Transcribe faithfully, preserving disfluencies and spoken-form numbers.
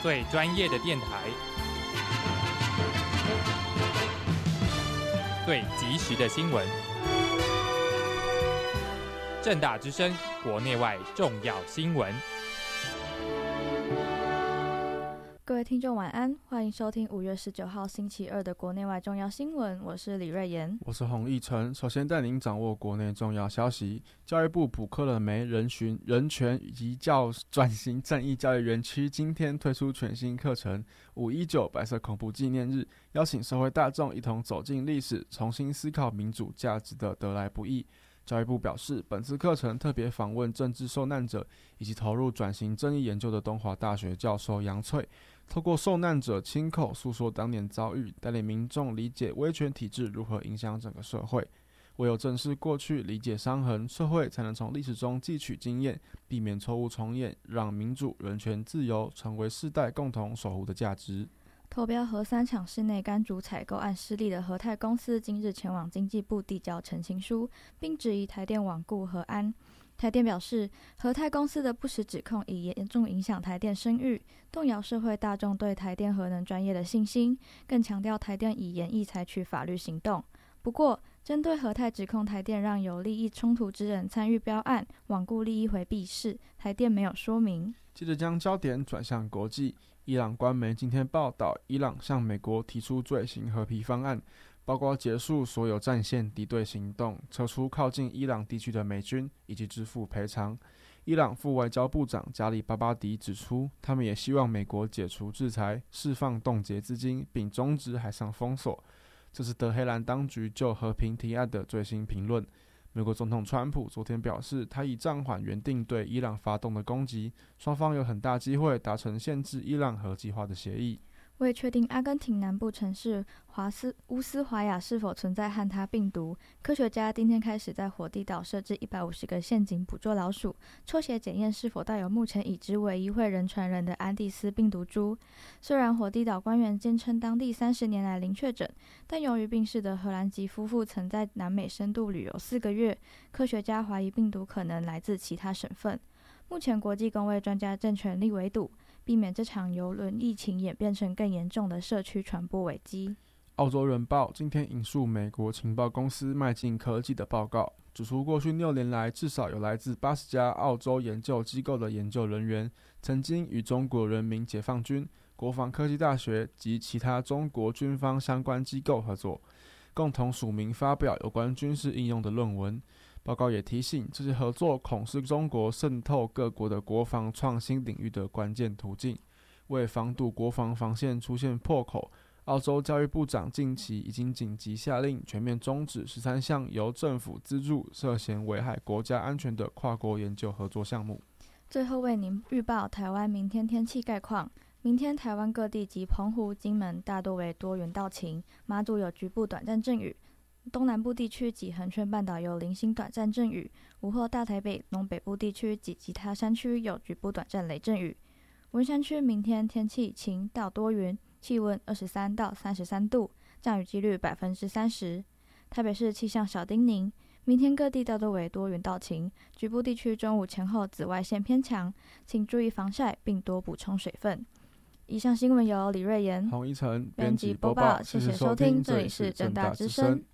最专业的电台，最及时的新闻。政大之声，国内外重要新闻。 各位听众晚安，欢迎收听五月十九号星期二的国内外重要新闻，我是李瑞妍， 我是洪奕晨。首先带您掌握国内重要消息。教育部普科了没人群人权及教转型正义教育园区今天推出全新课程五一九白色恐怖纪念日，邀请社会大众一同走进历史，重新思考民主价值的得来不易。教育部表示，本次课程特别访问政治受难者以及投入转型正义研究的东华大学教授杨翠，透过受难者亲口诉说当年遭遇，带领民众理解威权体制如何影响整个社会。唯有正视过去，理解伤痕，社会才能从历史中汲取经验，避免错误重演，让民主、人权、自由成为世代共同守护的价值。 投标核三厂室内柑橘采购案失利的和泰公司今日前往经济部递交陈情书，并质疑台电罔顾核安。台电表示，和泰公司的不实指控已严重影响台电声誉，动摇社会大众对台电核能专业的信心，更强调台电已严厉采取法律行动。不过，针对和泰指控台电让有利益冲突之人参与标案，罔顾利益回避事，台电没有说明。 接着将焦点转向国际，伊朗官媒今天报道，伊朗向美国提出最新和平方案，包括结束所有战线敌对行动、撤出靠近伊朗地区的美军，以及支付赔偿。伊朗副外交部长加里巴巴迪指出，他们也希望美国解除制裁、释放冻结资金，并终止海上封锁。这是德黑兰当局就和平提案的最新评论。美国总统川普昨天表示，他已暂缓原定对伊朗发动的攻击，双方有很大机会达成限制伊朗核计划的协议。 为确定阿根廷南部城市华斯乌斯华亚是否存在汉他病毒，科学家今天开始在火地岛设置一百五十个陷阱捕捉老鼠，抽血检验是否带有目前已知唯一会人传人的安第斯病毒株。虽然火地岛官员坚称当地三十年来零确诊，但由于病逝的荷兰籍夫妇曾在南美深度旅游四个月，科学家怀疑病毒可能来自其他省份。目前国际公卫专家正全力围堵，避免这场邮轮疫情演变成更严重的社区传播危机。 澳洲人报今天引述美国情报公司迈进科技的报告，指出过去六年来，至少有来自八十家澳洲研究机构的研究人员，曾经与中国人民解放军、国防科技大学及其他中国军方相关机构合作，共同署名发表有关军事应用的论文。报告也提醒，这些合作恐是中国渗透各国的国防创新领域的关键途径。为防堵国防防线出现破口，澳洲教育部长近期已经紧急下令全面终止十三项由政府资助、涉嫌危害国家安全的跨国研究合作项目。 最后为您预报台湾明天天气概况。明天台湾各地及澎湖、金门大多为多云到晴，马祖有局部短暂阵雨。东南部地区及恒春半岛有零星短暂阵雨，午后大台北、东北部地区及其他山区有局部短暂雷阵雨。文山区明天天气晴到多云，气温二十三到三十三度，降雨几率百分之三十。台北市气象小叮咛，明天各地大多为多云到晴，局部地区中午前后紫外线偏强，请注意防晒并多补充水分。以上新闻由李瑞妍、 洪一晨编辑播报，谢谢收听，这里是政大之声。